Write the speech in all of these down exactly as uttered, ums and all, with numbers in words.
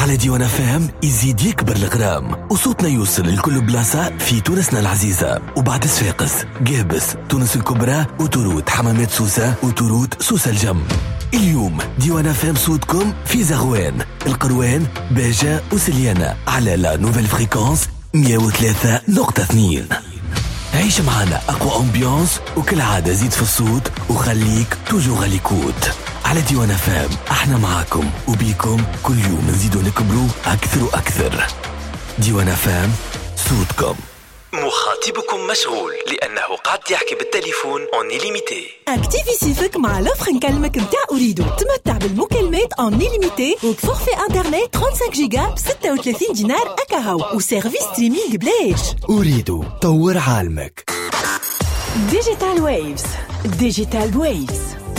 على ديوان فام يزيد يكبر الغرام وصوتنا يوصل لكل بلاصة في تونسنا العزيزة. وبعد صفاقس، قابس، تونس الكبرى، وتروت حمامات سوسة، وتروت سوسة الجم. اليوم ديوان فام صوتكم في زغوان، القروان، باجة وسليانة على لا نوفيل فريكونس مية وثلاثة نقطة اثنين. عيش معنا أقوى أمبيانس وكل عادة زيد في الصوت وخليك توجو غاليكوت. على ديوان فام احنا معاكم وبيكم كل يوم نزيدو نكبروا أكثر وأكثر. ديوان فام صوتكم. مخاطبكم مشغول لأنه قاعد يحكي بالتليفون اون إليميتي. اكتيفي سيفك مع لوفر نكلمك متاع أريدو. تمتع بالمكالمات اون إليميتي وفورفي انترنت خمسة وثلاثين جيجا ب ستة وثلاثين دينار أكاهو وسيرفيس ستريمينج بلاش. أريدو طور عالمك. ديجيتال ويفز. ديجيتال ويفز.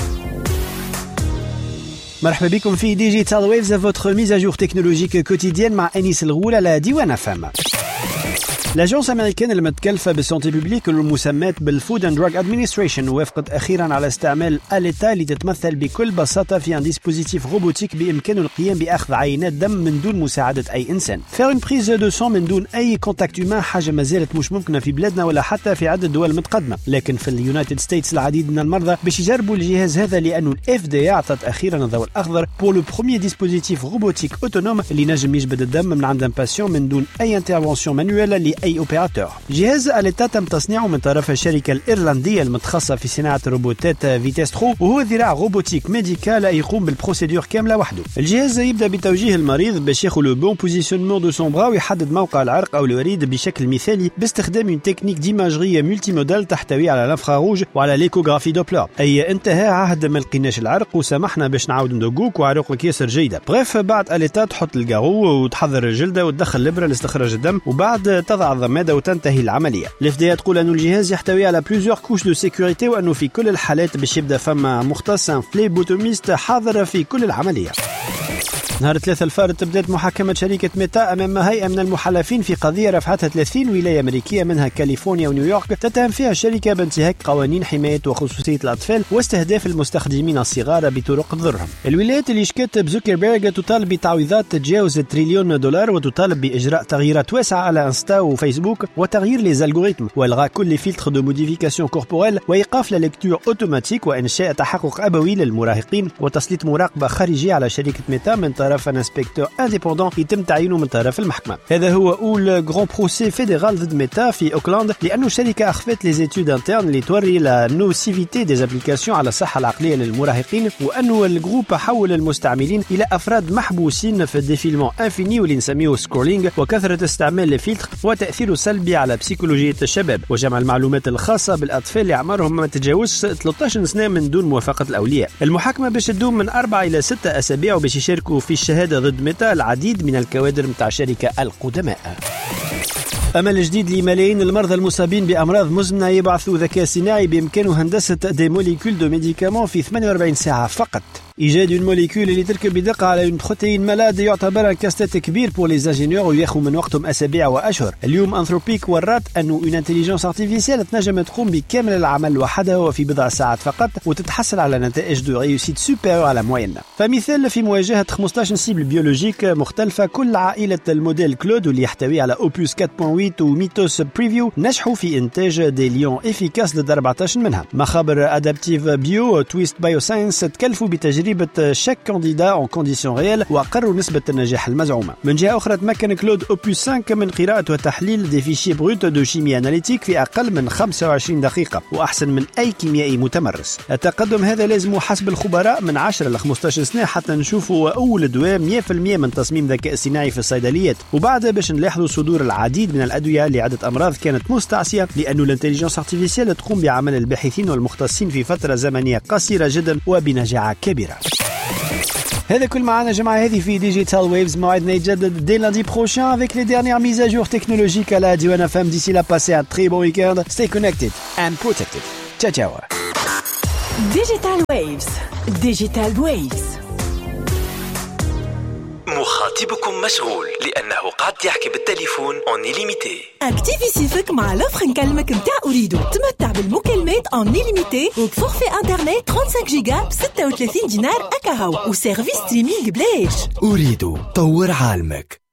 مرحبا بكم في ديجيتال ويفز، votre mise à jour technologique quotidienne مع أنيس الغول على ديوان فام. الأجنس الأمريكية المتكلفة بالسانتي بوبليك المسماة بالفود اند دراج ادمنستريشن وافقت أخيرا على استعمال آلة اللي تتمثل بكل بساطة في ان ديسبوزيتيف روبوتيك بإمكانه القيام بأخذ عينات دم من دون مساعدة أي إنسان. فير اون بريز دو سون من دون أي كونتاكت هيومان حاجة ما زالت مش ممكنة في بلادنا ولا حتى في عدة دول متقدمة، لكن في اليونايتد ستيتس العديد من المرضى باش يجربوا الجهاز هذا لأنه الاف دي أعطت أخيرا الضوء الأخضر بور لو بروميير ديسبوزيتيف روبوتيك أوتونوم اللي نجم يجبد الدم من عند باسيون من دون أي انترفونسيون مانويل لأي أوبيراتور. جهاز آلتا تم تصنيعه من طرف الشركة الإيرلندية المتخصصة في صناعة روبوتات فيتسترو، وهو ذراع روبوتيك ميديكال يقوم بالبروسيدور كاملة وحده. الجهاز يبدأ بتوجيه المريض باش ياخذ لو بون بوزيشنمون دو سون برا ويحدد موقع العرق أو الوريد بشكل مثالي باستخدام اون تكنيك ديماجري ملتي مودال تحتوي على الانفراروج وعلى ليكوغرافي دوبلر. أي انتهى عهد ما لقيناش العرق وسمحنا باش نعاود ندوقوك وعروقك ياسر جيدة. بريف بعد آلتا تحط الجارو وتحضر الجلدة وتدخل الإبرة لاستخراج الدم وبعد تضع الضمادة وتنتهي العملية. الاف دي تقول أن الجهاز يحتوي على بليزيور كوش دو سيكوريتي وأنه في كل الحالات باش يبدأ فما مختص فليبوتوميست حاضر في كل العملية. نهار ثلاثة الفارط بدأت محاكمة شركة ميتا أمام هيئة من المحلفين في قضية رفعتها ثلاثين ولاية أمريكية منها كاليفورنيا ونيويورك تتهم فيها الشركة بانتهاك قوانين حماية وخصوصية الأطفال واستهداف المستخدمين الصغار بطرق تضرهم. الولايات اللي شكت بزوكربيرغ تطالب بتعويضات تتجاوز تريليون دولار وتطالب بإجراء تغييرات واسعة على انستا وفيسبوك وتغيير لي زالغوريتم والغاء كل لي فلتر دو موديفيكاسيون كوربوريل وإيقاف لا ليكتور أوتوماتيك وإنشاء تحقق أبوي للمراهقين وتسليط مراقبة خارجية على شركة ميتا من طرف ان انسبكتور انديبوندون يتم تعيينه من طرف المحكمة. هذا هو أول غران بروسي فيدرال ضد ميتا في أوكلاند لأنه الشركة أخفت لي زيتود انترن اللي توري لا نوسيفيتي دي ابليكاسيون على الصحة العقلية للمراهقين وأنه الجروب حول المستعملين إلى أفراد محبوسين في الديفيلمون انفيني واللي نسميه سكرولينج وكثرة استعمال الفلتر وتأثيره سلبي على بسيكولوجية الشباب وجمع المعلومات الخاصة بالأطفال اللي أعمارهم ما تتجاوزش ثلاثة عشر سنة من دون موافقة الأولياء. المحاكمة باش تدوم من أربعة إلى ستة أسابيع وباش يشاركوا في الشهادة ضد ميتا العديد من الكوادر متاع الشركة القدماء. أمل جديد لملايين المرضى المصابين بأمراض مزمنة يبعثوا ذكاء صناعي بإمكانه هندسة دي موليكول دو ميديكامون في ثمانية وأربعين ساعة فقط. إيجاد une موليكول اللي تركب بدقة على une بروتين مالاد يعتبر كاستات كبير بور لي انجينيور وياخذ من وقتهم أسابيع وأشهر. اليوم أنثروبيك ورات أنه une intelligence artificielle تنجم تقوم بكامل العمل وحدها وفي بضع ساعات فقط وتتحصل على نتائج دو ريوسيت سوبيريور على موين. فمثال في مواجهة خمسة عشر سيبل بيولوجيك مختلفة كل عائلة الموديل كلود واللي يحتوي على أوبوس أربعة فاصلة ثمانية وميتوس بريفيو نجحوا في إنتاج دي ليون إفيكاس ضد أربعة عشر منها. مخابر أدابتيف بيو تويست بايو ساينس تكلفوا بتجربة شاك كانديدا اون كونديسيون ريال وأقروا نسبة النجاح المزعومة. من جهة أخرى تمكن كلود أوبوس خمسة من قراءة وتحليل دي فيشي بروت دو شيمي أناليتيك في أقل من خمسة وعشرين دقيقة وأحسن من أي كيميائي متمرس. التقدم هذا لازم حسب الخبراء من عشرة إلى خمسة عشر سنة حتى نشوفوا أول دواء مية بالمية من تصميم ذكاء صناعي في الصيدليات وبعد باش نلاحظوا صدور العديد من الأدوية لعدة أمراض كانت مستعصية لأن الانتليجنس ارتيفيسيال تقوم بعمل الباحثين والمختصين في فترة زمنية قصيرة جدا وبنجاعة كبيرة. هذا كل معنا جماعة هذه في ديجيتال ويفز. موعدنا يتجدد dès lundi prochain avec les dernières mises à jour technologiques à la Diwan F M. D'ici là, passez un très bon week-end. Stay connected and protected. Ciao ciao. Digital Waves. Digital Waves. مخاطب خطيبكم مشغول لأنه قاعد يحكي بالتليفون اون ليميتي. اكتيفي سيفك مع لوفر نكلمك متاع أريدو. تمتع بالمكالمات اون ليميتي وبفورفي انترنت خمسة وثلاثين جيجا ب ستة وثلاثين دينار أكاهو وسيرفيس ستريمينغ بلاش. أريدو طور عالمك.